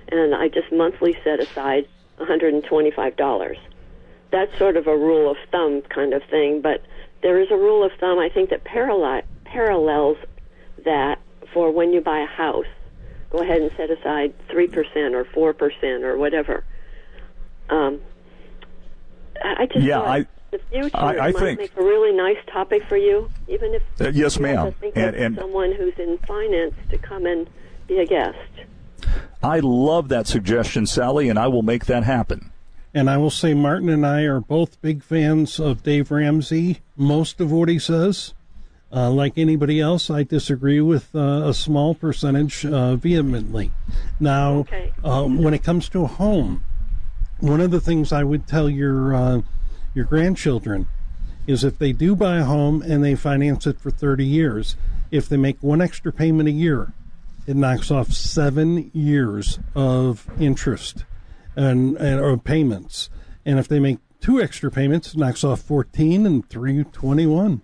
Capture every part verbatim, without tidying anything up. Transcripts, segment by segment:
and I just monthly set aside one hundred twenty-five dollars. That's sort of a rule of thumb kind of thing, but there is a rule of thumb, I think, that parallel, parallels that for when you buy a house. Go ahead and set aside three percent or four percent or whatever. Um, I just yeah, thought I, the future I, I might think, make a really nice topic for you, even if uh, yes, you ma'am. have to think And, of and someone who's in finance to come and be a guest. I love that suggestion, Sally, and I will make that happen. And I will say Martin and I are both big fans of Dave Ramsey. Most of what he says, uh, like anybody else, I disagree with uh, a small percentage uh, vehemently. Now, Okay. um, when it comes to a home, one of the things I would tell your uh, your grandchildren is if they do buy a home and they finance it for thirty years, if they make one extra payment a year, it knocks off seven years of interest and, and or payments. And if they make two extra payments, it knocks off fourteen and three twenty-one.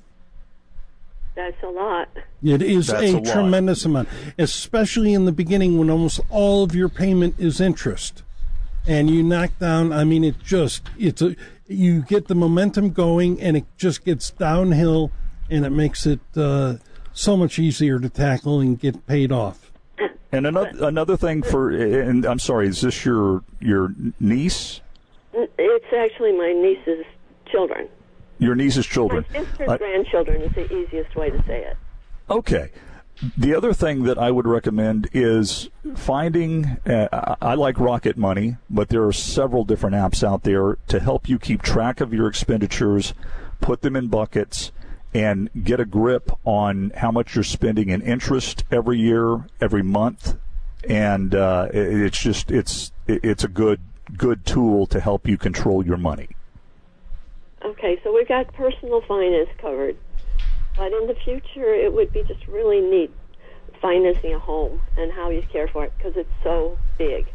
That's a lot. It is That's a, a lot. tremendous amount, especially in the beginning when almost all of your payment is interest. And you knock down, I mean, it just, it's a, you get the momentum going and it just gets downhill and it makes it uh, so much easier to tackle and get paid off. And another another thing for, and I'm sorry, is this your your niece? It's actually my niece's children. Your niece's children. My sister's Uh, grandchildren is the easiest way to say it. Okay. The other thing that I would recommend is finding, uh, I like Rocket Money, but there are several different apps out there to help you keep track of your expenditures, put them in buckets, and get a grip on how much you're spending in interest every year, every month. And uh, it, it's just, it's it's a good good tool to help you control your money. Okay, so we've got personal finance covered. But in the future, it would be just really neat financing a home and how you care for it because it's so big.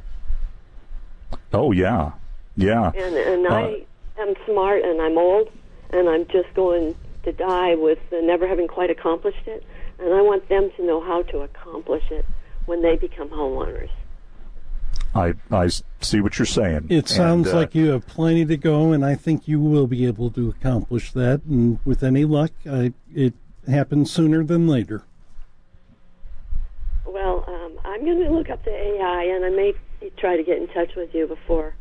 Oh, yeah. Yeah. And, and Uh, I am smart and I'm old and I'm just going to die with uh, never having quite accomplished it. And I want them to know how to accomplish it when they become homeowners. I, I see what you're saying. It sounds And, uh, like you have plenty to go, and I think you will be able to accomplish that. And with any luck, I, it happens sooner than later. Well, um, I'm going to look up the A I, and I may try to get in touch with you before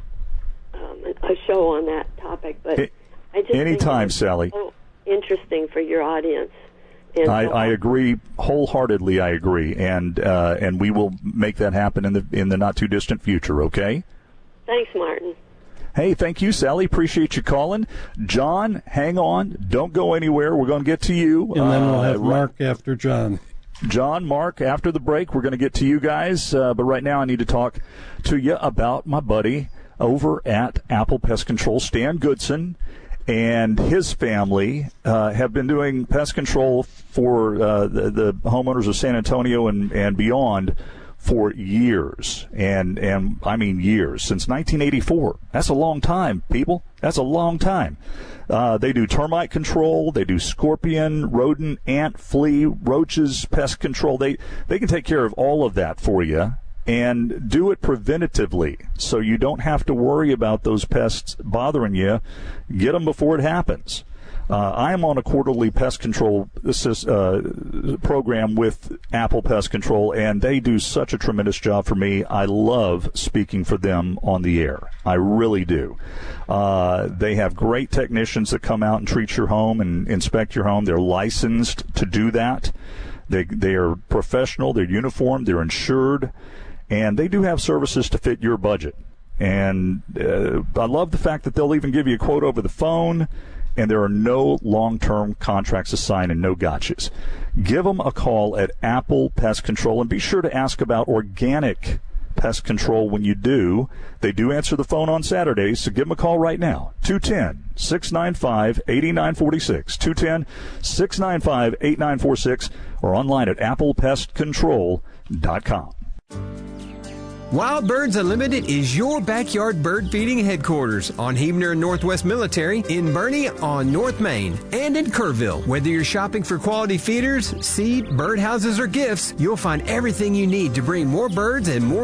um, a show on that topic. But A- I just anytime, think it's Sally. so interesting for your audience. And I, so I agree wholeheartedly. I agree, and uh, and we will make that happen in the in the not too distant future. Okay. Thanks, Martin. Hey, thank you, Sally. Appreciate you calling. John, hang on. Don't go anywhere. We're going to get to you. And then we'll Uh, have right- Mark after John. John, Mark, after the break, we're going to get to you guys. Uh, but right now I need to talk to you about my buddy over at Apple Pest Control, Stan Goodson, and his family uh, have been doing pest control for uh, the, the homeowners of San Antonio and, and beyond for years, and and I mean years, since nineteen eighty-four. That's a long time, people. That's a long time. Uh, they do termite control. They do scorpion, rodent, ant, flea, roaches, pest control. They they can take care of all of that for you and do it preventatively, so you don't have to worry about those pests bothering you. Get them before it happens. Uh, I am on a quarterly pest control assist, uh, program with Apple Pest Control, and they do such a tremendous job for me. I love speaking for them on the air. I really do. Uh, they have great technicians that come out and treat your home and inspect your home. They're licensed to do that. They they are professional. They're uniformed. They're insured, and they do have services to fit your budget. And uh, I love the fact that they'll even give you a quote over the phone. And there are no long-term contracts to sign and no gotchas. Give them a call at Apple Pest Control, and be sure to ask about organic pest control when you do. They do answer the phone on Saturdays, so give them a call right now. two one zero, six nine five, eight nine four six. two one zero, six nine five, eight nine four six, or online at apple pest control dot com. Wild Birds Unlimited is your backyard bird feeding headquarters on Huebner and Northwest Military, in Bernie on North Main, and in Kerrville. Whether you're shopping for quality feeders, seed, birdhouses, or gifts, you'll find everything you need to bring more birds and more